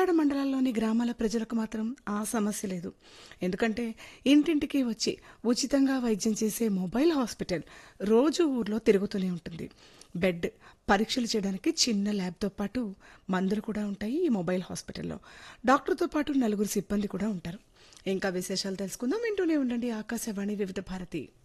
కోదాడ మండలాల్లోని గ్రామాల ప్రజలకు మాత్రం ఆ సమస్య లేదు. ఎందుకంటే ఇంటింటికి వచ్చి ఉచితంగా వైద్యం చేసే మొబైల్ హాస్పిటల్ రోజు ఊర్లో తిరుగుతూనే ఉంటుంది. బెడ్, పరీక్షలు చేయడానికి చిన్న ల్యాబ్‌తో పాటు మందులు కూడా ఉంటాయి ఈ మొబైల్ హాస్పిటల్‌లో. డాక్టర్‌తో పాటు నలుగురు సిబ్బంది కూడా ఉంటారు. ఇంకా విశేషాలు తెలుసుకుందాం. వింటూనే ఉండండి ఆకాశవాణి వివిధ భారతి.